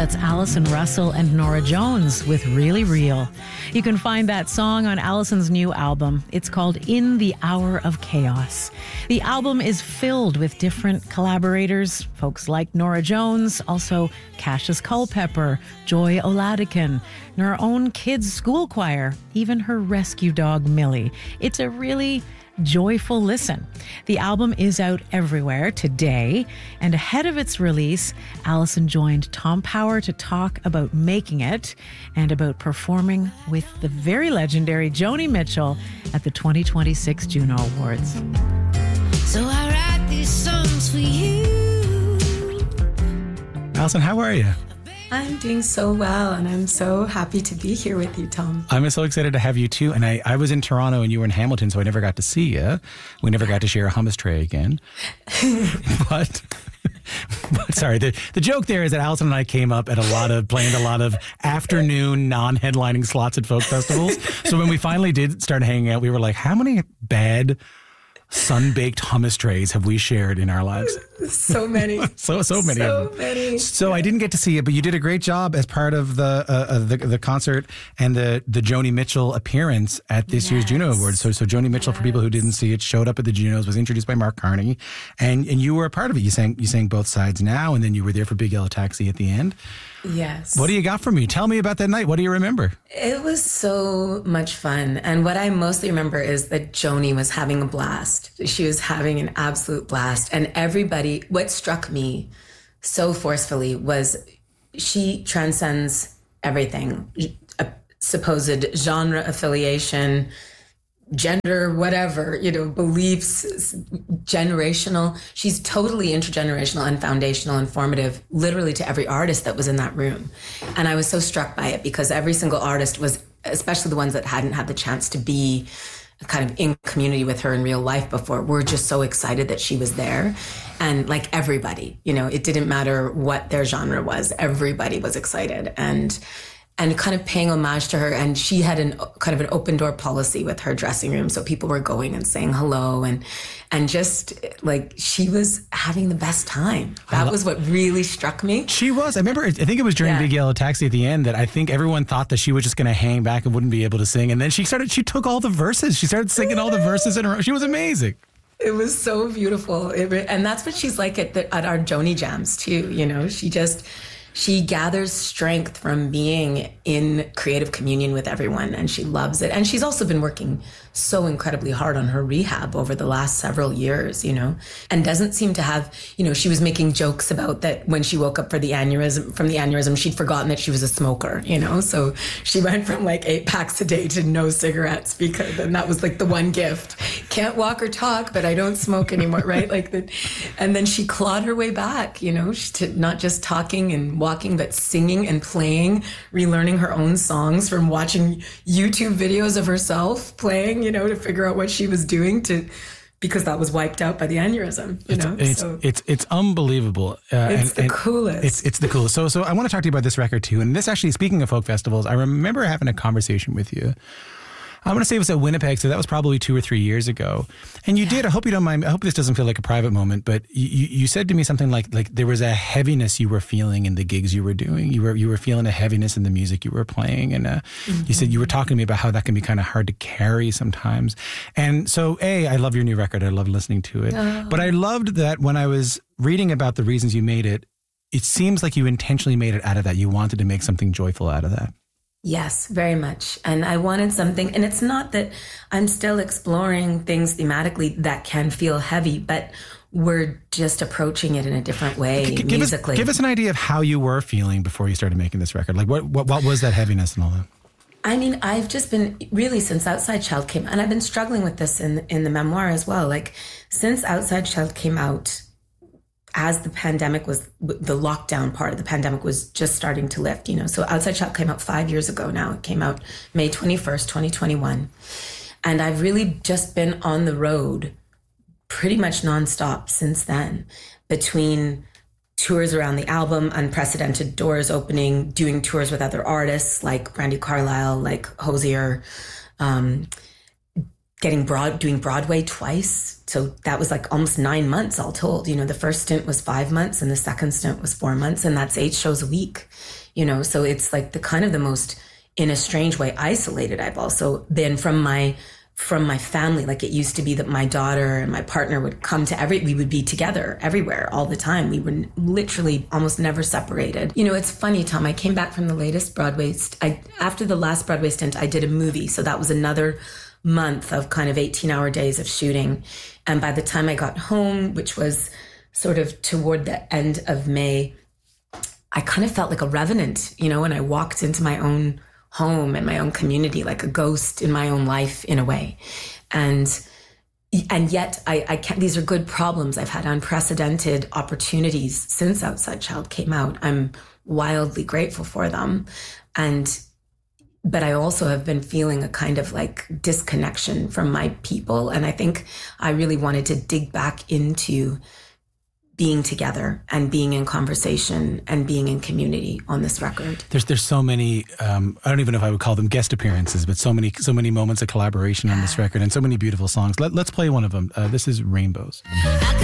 That's Allison Russell and Norah Jones with Really Real. You can find that song on Allison's new album. It's called In the Hour of Chaos. The album is filled with different collaborators, folks like Norah Jones, also Cassius Culpepper, Joy Oladikin, and her own kids' school choir, even her rescue dog, Millie. It's a really joyful listen. The album is out everywhere today, and ahead of its release, Allison joined Tom Power to talk about making it and about performing with the very legendary Joni Mitchell at the 2026 Juno Awards. So I write these songs for you. Allison, how are you? I'm doing so well, and I'm so happy to be here with you, Tom. I'm so excited to have you too. And I was in Toronto and you were in Hamilton, so I never got to see you. We never got to share a hummus tray again. but sorry, the joke there is that Allison and I came up at planned a lot of afternoon non-headlining slots at folk festivals. So when we finally did start hanging out, we were like, how many bad sun-baked hummus trays have we shared in our lives? So many. so many of them. Many. So I didn't get to see it, but you did a great job as part of the concert and the Joni Mitchell appearance at this year's Juno Awards. So Joni Mitchell, for people who didn't see it, showed up at the Junos, was introduced by Mark Carney, and you were a part of it. You sang Both Sides Now, and then you were there for Big Yellow Taxi at the end. Yes. What do you got for me? Tell me about that night. What do you remember? It was so much fun. And what I mostly remember is that Joni was having a blast. She was having an absolute blast. And everybody, what struck me so forcefully was she transcends everything. A supposed genre affiliation, gender, whatever, beliefs, generational. She's totally intergenerational and foundational and formative, literally to every artist that was in that room. And I was so struck by it because every single artist was, especially the ones that hadn't had the chance to be kind of in community with her in real life before, were just so excited that she was there. And like everybody, it didn't matter what their genre was, everybody was excited. And kind of paying homage to her. And she had an open door policy with her dressing room. So people were going and saying hello and just like she was having the best time. That was what really struck me. She was. I think it was during Big Yellow Taxi at the end that I think everyone thought that she was just going to hang back and wouldn't be able to sing. And then she took all the verses. She started singing all the verses in a row. She was amazing. It was so beautiful. And that's what she's like at our Joni Jams too. She gathers strength from being in creative communion with everyone, and she loves it. And she's also been working so incredibly hard on her rehab over the last several years, and doesn't seem to have, she was making jokes about that when she woke up from the aneurysm, she'd forgotten that she was a smoker, so she went from like 8 packs a day to no cigarettes and that was like the one gift. Can't walk or talk, but I don't smoke anymore, right? And then she clawed her way back, to not just talking and walking, but singing and playing, relearning her own songs from watching YouTube videos of herself playing, to figure out what she was doing because that was wiped out by the aneurysm, It's unbelievable. It's the coolest. It's the coolest. So I want to talk to you about this record too. And this actually, speaking of folk festivals, I remember having a conversation with you. I want to say it was at Winnipeg, so that was probably 2 or 3 years ago. And you did, I hope you don't mind, I hope this doesn't feel like a private moment, but you said to me something like there was a heaviness you were feeling in the gigs you were doing. You were feeling a heaviness in the music you were playing. And you said you were talking to me about how that can be kind of hard to carry sometimes. And so, I love your new record. I love listening to it. Oh. But I loved that when I was reading about the reasons you made it, it seems like you intentionally made it out of that. You wanted to make something joyful out of that. Yes, very much. And I wanted something, and it's not that I'm still exploring things thematically that can feel heavy, but we're just approaching it in a different way musically. Give us an idea of how you were feeling before you started making this record. Like what was that heaviness and all that? I mean, I've just been really, since Outside Child came, and I've been struggling with this in the memoir as well. Like since Outside Child came out, as the lockdown part of the pandemic was just starting to lift, So Outside Child came out 5 years ago now. It came out May 21st, 2021. And I've really just been on the road pretty much nonstop since then, between tours around the album, unprecedented doors opening, doing tours with other artists like Brandi Carlile, like Hozier, doing Broadway twice. So that was like almost 9 months all told. The first stint was 5 months and the second stint was 4 months, and that's 8 shows a week, so it's like the most, in a strange way, isolated I've also been from my family. Like, it used to be that my daughter and my partner would come to we would be together everywhere all the time. We were literally almost never separated. It's funny, Tom, I came back from the latest Broadway, after the last Broadway stint, I did a movie. So that was another month of kind of 18-hour days of shooting. And by the time I got home, which was sort of toward the end of May, I kind of felt like a revenant, and I walked into my own home and my own community like a ghost in my own life, in a way. And yet I can't, these are good problems. I've had unprecedented opportunities since Outside Child came out. I'm wildly grateful for them. But I also have been feeling a kind of like disconnection from my people. And I think I really wanted to dig back into being together and being in conversation and being in community on this record. There's so many, I don't even know if I would call them guest appearances, but so many moments of collaboration on this record and so many beautiful songs. Let's play one of them. This is Rainbows. I